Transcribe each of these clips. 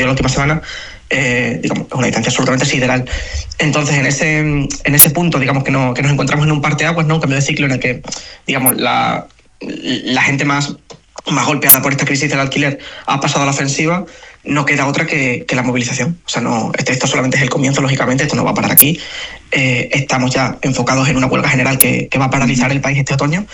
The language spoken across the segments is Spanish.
sucedió la última semana, digamos, es una distancia absolutamente sideral. Entonces, en ese punto, digamos, que nos encontramos en un parteaguas, ¿no? Un cambio de ciclo en el que, digamos, la gente más golpeada por esta crisis del alquiler ha pasado a la ofensiva. No queda otra que la movilización. O sea, esto solamente es el comienzo, lógicamente, esto no va a parar aquí. Estamos ya enfocados en una huelga general que va a paralizar el país este otoño.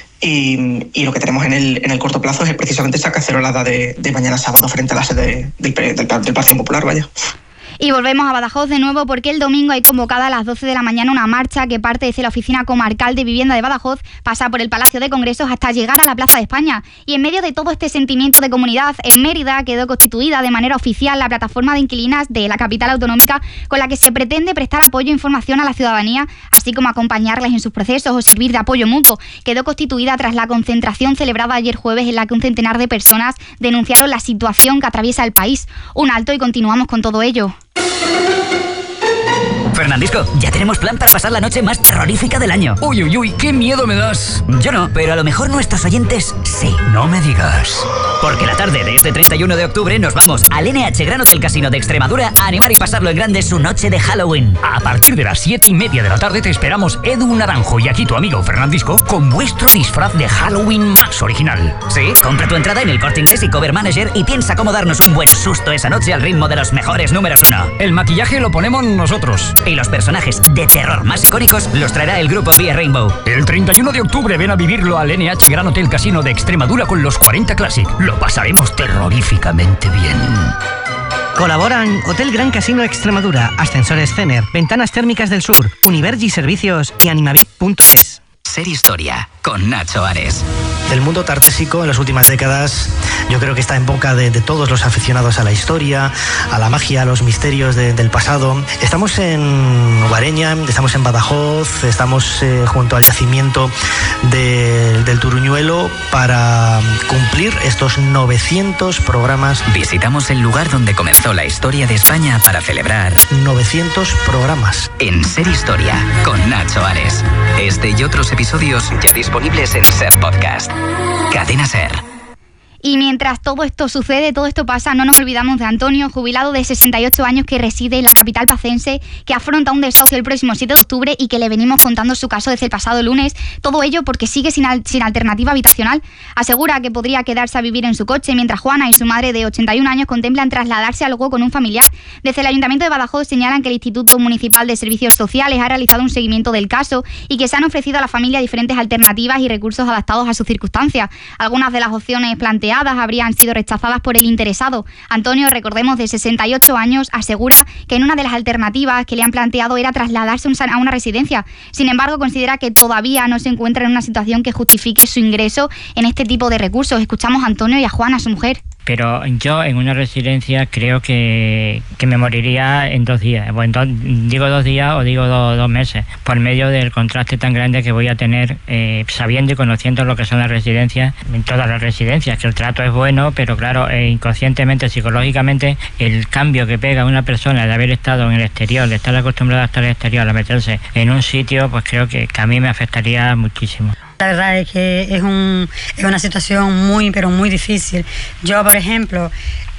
Y lo que tenemos en el corto plazo es precisamente esa cacerolada de mañana sábado frente a la sede del Partido Popular, vaya. Y volvemos a Badajoz de nuevo porque el domingo hay convocada a las 12 de la mañana una marcha que parte desde la Oficina Comarcal de Vivienda de Badajoz, pasa por el Palacio de Congresos hasta llegar a la Plaza de España. Y en medio de todo este sentimiento de comunidad, en Mérida quedó constituida de manera oficial la plataforma de inquilinas de la capital autonómica, con la que se pretende prestar apoyo e información a la ciudadanía, así como acompañarles en sus procesos o servir de apoyo mutuo. Quedó constituida tras la concentración celebrada ayer jueves en la que un centenar de personas denunciaron la situación que atraviesa el país. Un alto y continuamos con todo ello. Fernandisco, ya tenemos plan para pasar la noche más terrorífica del año. Uy, uy, uy, qué miedo me das. Yo no, pero a lo mejor nuestros oyentes sí. No me digas. Porque la tarde de este 31 de octubre nos vamos al NH Gran Hotel Casino de Extremadura a animar y pasarlo en grande su noche de Halloween. A partir de las 7:30 de la tarde te esperamos Edu Naranjo y aquí tu amigo Fernandisco con vuestro disfraz de Halloween más original. Sí, compra tu entrada en el Corte Inglés y Cover Manager y piensa cómo darnos un buen susto esa noche al ritmo de los mejores números 1. El maquillaje lo ponemos nosotros. Y los personajes de terror más icónicos los traerá el grupo Vía Rainbow. El 31 de octubre ven a vivirlo al NH Gran Hotel Casino de Extremadura con los 40 Classic. Lo pasaremos terroríficamente bien. Colaboran Hotel Gran Casino Extremadura, Ascensores Cener, Ventanas Térmicas del Sur, Univergi Servicios y Animavit.es. Ser Historia con Nacho Ares. El mundo tartésico en las últimas décadas yo creo que está en boca de todos los aficionados a la historia, a la magia, a los misterios del pasado. Estamos en Ubareña, estamos en Badajoz, estamos junto al yacimiento del Turuñuelo para cumplir estos 900 programas. Visitamos el lugar donde comenzó la historia de España para celebrar 900 programas. En Ser Historia con Nacho Ares. Este y otros episodios ya disponibles en Ser Podcast. Cadena Ser. Y mientras todo esto sucede, todo esto pasa, no nos olvidamos de Antonio, jubilado de 68 años que reside en la capital pacense, que afronta un desahucio el próximo 7 de octubre y que le venimos contando su caso desde el pasado lunes. Todo ello porque sigue sin alternativa habitacional. Asegura que podría quedarse a vivir en su coche, mientras Juana y su madre de 81 años contemplan trasladarse a Lugo con un familiar. Desde el Ayuntamiento de Badajoz señalan que el Instituto Municipal de Servicios Sociales ha realizado un seguimiento del caso y que se han ofrecido a la familia diferentes alternativas y recursos adaptados a sus circunstancias. Algunas de las opciones planteadas habrían sido rechazadas por el interesado. Antonio, recordemos, de 68 años, asegura que en una de las alternativas que le han planteado era trasladarse a una residencia. Sin embargo, considera que todavía no se encuentra en una situación que justifique su ingreso en este tipo de recursos. Escuchamos a Antonio y a Juana, su mujer. Pero yo en una residencia creo que me moriría en 2 días. Bueno, digo 2 días o digo 2 meses, por medio del contraste tan grande que voy a tener sabiendo y conociendo lo que son las residencias, en todas las residencias, que el trato es bueno, pero claro, inconscientemente, psicológicamente, el cambio que pega a una persona de haber estado en el exterior, de estar acostumbrada a estar en el exterior, a meterse en un sitio, pues creo que a mí me afectaría muchísimo. La verdad es que es una situación muy, pero muy difícil. Yo, por ejemplo,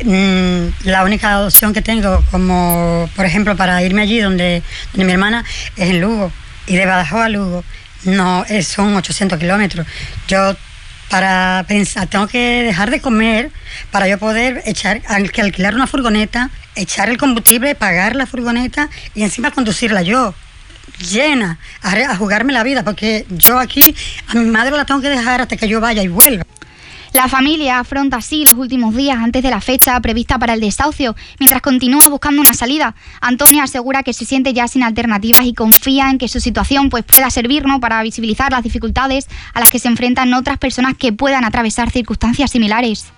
la única opción que tengo, como por ejemplo para irme allí donde mi hermana, es en Lugo. Y de Badajoz a Lugo no son 800 kilómetros. Yo, para pensar, tengo que dejar de comer para yo poder alquilar una furgoneta, echar el combustible, pagar la furgoneta y encima conducirla yo llena, a jugarme la vida, porque yo aquí a mi madre la tengo que dejar hasta que yo vaya y vuelva. La familia afronta así los últimos días antes de la fecha prevista para el desahucio, mientras continúa buscando una salida. Antonio asegura que se siente ya sin alternativas y confía en que su situación pueda servirnos para visibilizar las dificultades a las que se enfrentan otras personas que puedan atravesar circunstancias similares.